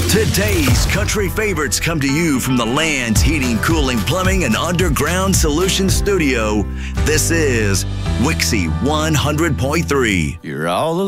Today's country favorites come to you from the Land's Heating, Cooling, Plumbing, and Underground Solutions Studio. This is Wixie 100.3. You're all alone.